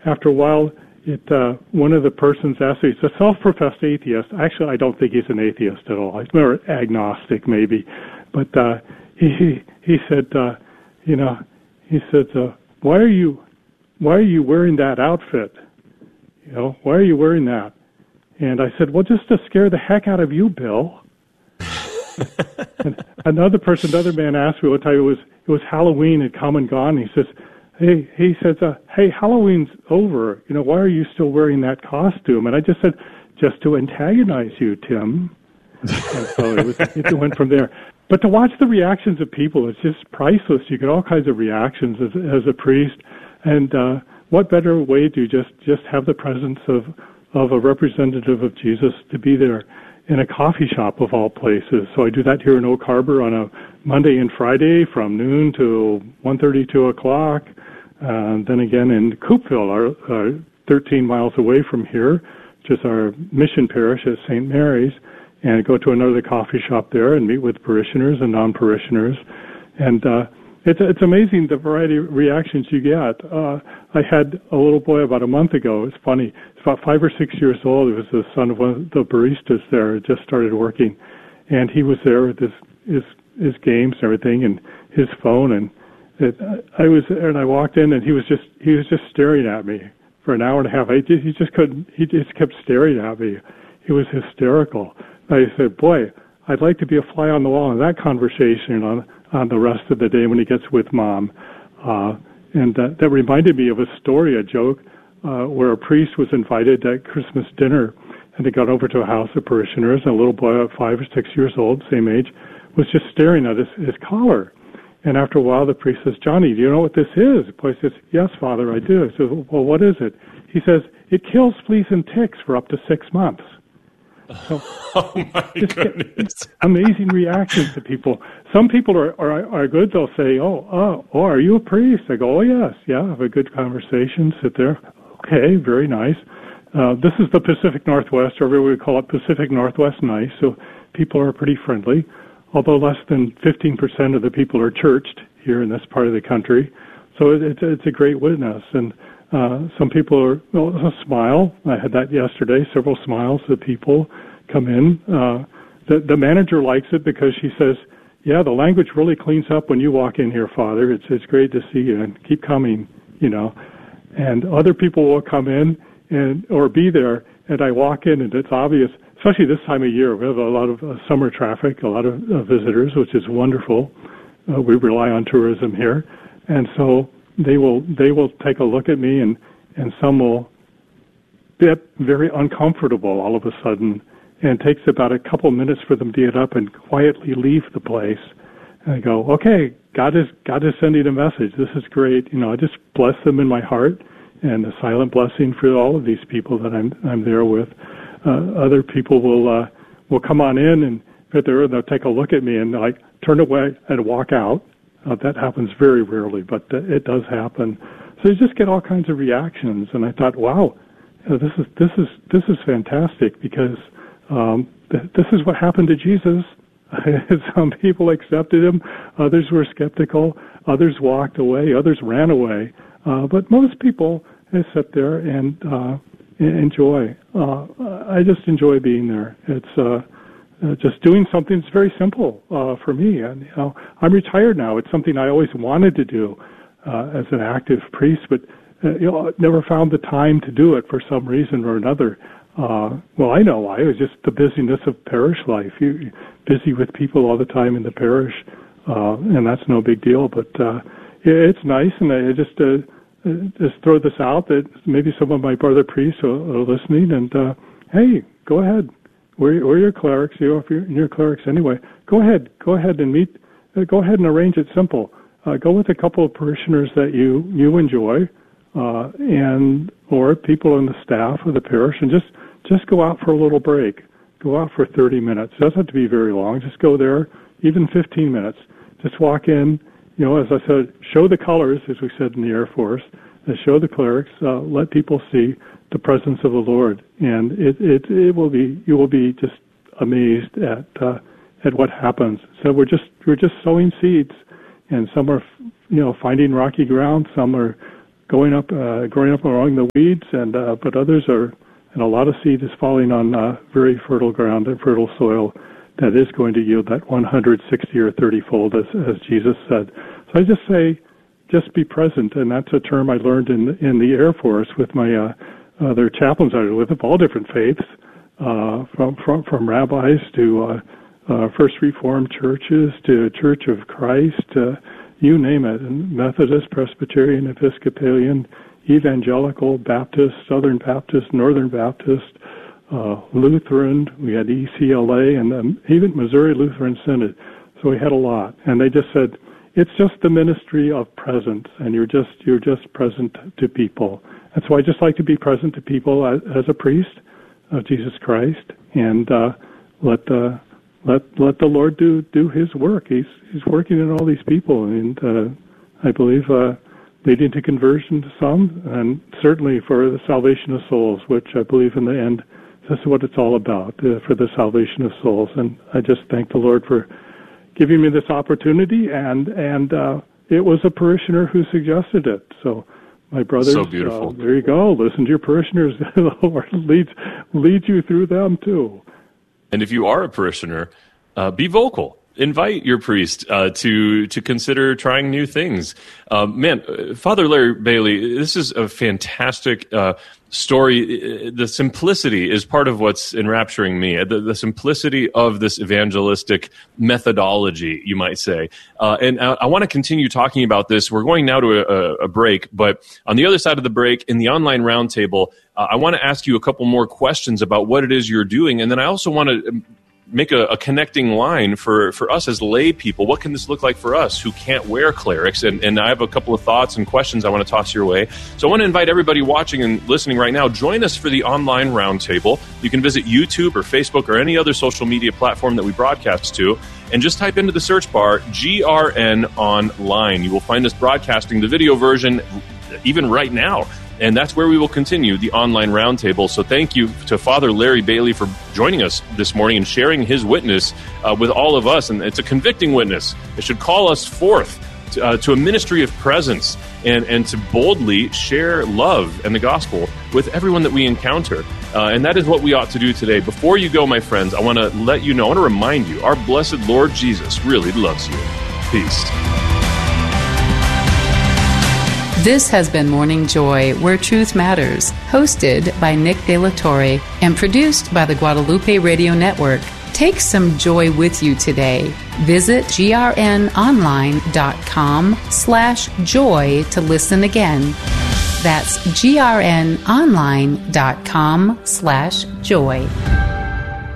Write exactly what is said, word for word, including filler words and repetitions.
after a while, it uh, one of the persons asked me, he's a self-professed atheist. Actually, I don't think he's an atheist at all. He's more agnostic, maybe. But uh, he, he he said, uh, you know, he said, uh, why are you why are you wearing that outfit? You know, why are you wearing that? And I said, well, just to scare the heck out of you, Bill. And another person, another man asked me one time, it was it was Halloween had come and gone. And he says, hey, he says, uh, hey, Halloween's over. You know, why are you still wearing that costume? And I just said, just to antagonize you, Tim. And so it, was, it went from there. But to watch the reactions of people, it's just priceless. You get all kinds of reactions as, as a priest. And uh, what better way to just, just have the presence of, of a representative of Jesus to be there in a coffee shop of all places. So I do that here in Oak Harbor on a Monday and Friday from noon to one thirty, two o'clock. Uh, then again in Coopville, our, our thirteen miles away from here, which is our mission parish at Saint Mary's, and go to another coffee shop there and meet with parishioners and non-parishioners. And uh, it's it's amazing the variety of reactions you get. Uh, I had a little boy about a month ago. It's funny. He's about five or six years old. He was the son of one of the baristas there. Just started working, and he was there with his his, his games and everything, and his phone. And it, I was there, and I walked in, and he was just he was just staring at me for an hour and a half. I just, he just couldn't. He just kept staring at me. He was hysterical. I said, boy, I'd like to be a fly on the wall in that conversation on on the rest of the day when he gets with Mom. Uh, and that, that reminded me of a story, a joke, uh, where a priest was invited at Christmas dinner, and he got over to a house of parishioners, and a little boy, five or six years old, same age, was just staring at his, his collar. And after a while, the priest says, Johnny, do you know what this is? The boy says, yes, Father, I do. He says, well, what is it? He says, it kills fleas and ticks for up to six months. So, oh my goodness! Amazing reactions to people. Some people are, are are good. They'll say, "Oh, oh, oh, are you a priest?" I go, "Oh, yes, yeah." Have a good conversation. Sit there. Okay, very nice. Uh, this is the Pacific Northwest, or we call it Pacific Northwest Nice. So people are pretty friendly. Although less than fifteen percent of the people are churched here in this part of the country, so it, it's it's a great witness. And Uh, some people are, well, a smile. I had that yesterday, several smiles of people come in. Uh, the, the manager likes it because she says, yeah, the language really cleans up when you walk in here, Father. It's it's great to see you, and keep coming, you know. And other people will come in and or be there, and I walk in, and it's obvious, especially this time of year, we have a lot of uh, summer traffic, a lot of uh, visitors, which is wonderful. Uh, we rely on tourism here. And so they will they will take a look at me, and, and some will get very uncomfortable all of a sudden, and it takes about a couple minutes for them to get up and quietly leave the place. And I go, okay, God is God is sending a message. This is great. You know, I just bless them in my heart, and a silent blessing for all of these people that I'm I'm there with. Uh, other people will uh, will come on in and get there, and they'll take a look at me and like turn away and walk out. Uh, that happens very rarely, but uh, it does happen. So you just get all kinds of reactions, and I thought, wow, uh, this is this is this is fantastic, because um, th- this is what happened to Jesus. Some people accepted him, others were skeptical, others walked away, others ran away, uh, but most people uh, sit there and uh, enjoy. Uh, I just enjoy being there. It's uh, Uh, just doing something that's very simple uh, for me. And you know, I'm retired now. It's something I always wanted to do uh, as an active priest, but uh, you know, never found the time to do it for some reason or another. Uh, well, I know why. It was just the busyness of parish life. You're busy with people all the time in the parish, uh, and that's no big deal. But uh, it's nice, and I just uh, just throw this out that maybe some of my brother priests are, are listening. And uh, hey, go ahead. We're, we're your clerics. You know, if you're, you're clerics anyway, go ahead. Go ahead and meet. Uh, go ahead and arrange it simple. Uh, go with a couple of parishioners that you you enjoy, uh, and or people in the staff of the parish, and just just go out for a little break. Go out for thirty minutes. It doesn't have to be very long. Just go there, even fifteen minutes. Just walk in. You know, as I said, show the colors, as we said in the Air Force. Uh, show the clerics. Uh, let people see the presence of the Lord, and it, it it will be you will be just amazed at uh, at what happens. So we're just we're just sowing seeds, and some are you know finding rocky ground, some are going up, uh, growing up along the weeds, and uh, but others are, and a lot of seed is falling on uh, very fertile ground and fertile soil that is going to yield that one hundred sixty or thirty fold, as, as Jesus said. So I just say, just be present, and that's a term I learned in in the Air Force with my uh, other chaplains I was with of all different faiths, uh, from from from rabbis to uh, uh, First Reformed churches to Church of Christ, uh, you name it, and Methodist, Presbyterian, Episcopalian, Evangelical, Baptist, Southern Baptist, Northern Baptist, uh, Lutheran. We had E C L A, and um, even Missouri Lutheran Synod. So we had a lot, and they just said, it's just the ministry of presence, and you're just you're just present to people. And so I just like to be present to people as, as a priest of Jesus Christ, and uh, let the let let the Lord do do His work. He's He's working in all these people, and uh, I believe uh, leading to conversion to some, and certainly for the salvation of souls, which I believe in the end this is what it's all about, uh, for the salvation of souls. And I just thank the Lord for giving me this opportunity, and and uh, it was a parishioner who suggested it. So, my brothers, so beautiful. Uh, there you go. Listen to your parishioners. The Lord leads leads you through them too. And if you are a parishioner, uh, be vocal. Invite your priest uh, to to consider trying new things. Uh, man, Father Larry Bailey, this is a fantastic uh, story. The simplicity is part of what's enrapturing me. The, the simplicity of this evangelistic methodology, you might say. Uh, and I, I want to continue talking about this. We're going now to a, a break, but on the other side of the break, in the online roundtable, uh, I want to ask you a couple more questions about what it is you're doing, and then I also want to make a, a connecting line for, for us as lay people. What can this look like for us who can't wear clerics? And, and I have a couple of thoughts and questions I want to toss your way. So I want to invite everybody watching and listening right now, join us for the online roundtable. You can visit YouTube or Facebook or any other social media platform that we broadcast to, and just type into the search bar G R N Online. You will find us broadcasting the video version even right now. And that's where we will continue the online roundtable. So thank you to Father Larry Bailey for joining us this morning and sharing his witness uh, with all of us. And it's a convicting witness. It should call us forth to, uh, to a ministry of presence and, and to boldly share love and the gospel with everyone that we encounter. Uh, and that is what we ought to do today. Before you go, my friends, I want to let you know, I want to remind you, our blessed Lord Jesus really loves you. Peace. This has been Morning Joy, Where Truth Matters, hosted by Nick De La Torre and produced by the Guadalupe Radio Network. Take some joy with you today. Visit grnonline.com slash joy to listen again. That's grnonline.com slash joy.